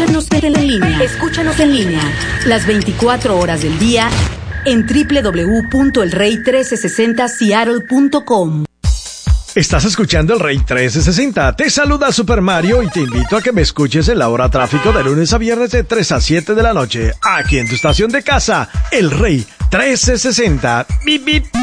Escúchanos en línea. Escúchanos en línea. Las 24 horas del día en www.elrey1360seattle.com. Estás escuchando El Rey 1360. Te saluda Super Mario y te invito a que me escuches en la hora tráfico de lunes a viernes de 3 a 7 de la noche. Aquí en tu estación de casa, El Rey 1360. Bip, bip.